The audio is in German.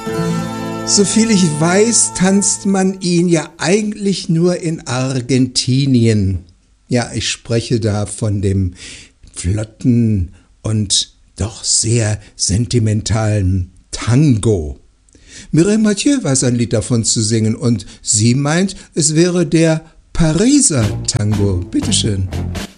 Soviel ich weiß, tanzt man ihn ja eigentlich nur in Argentinien. Ja, ich spreche da von dem flotten und doch sehr sentimentalen Tango. Mireille Mathieu weiß ein Lied davon zu singen und sie meint, es wäre der Pariser Tango. Bitteschön.